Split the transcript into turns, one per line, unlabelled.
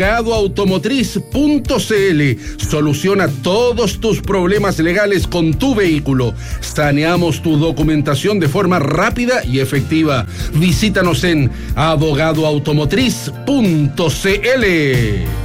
Abogadoautomotriz.cl. Soluciona todos tus problemas legales con tu vehículo. Saneamos tu documentación de forma rápida y efectiva. Visítanos en abogadoautomotriz.cl.